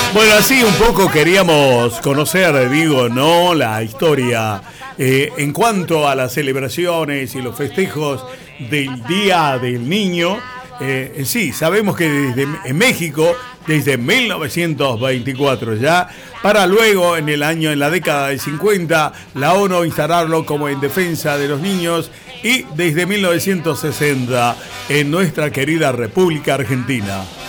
Bueno, así un poco queríamos conocer, digo, ¿no? La historia en cuanto a las celebraciones y los festejos del Día del Niño. Sí, sabemos que en México, desde 1924 ya, para luego en la década del 50, la ONU instalarlo como en defensa de los niños y desde 1960 en nuestra querida República Argentina.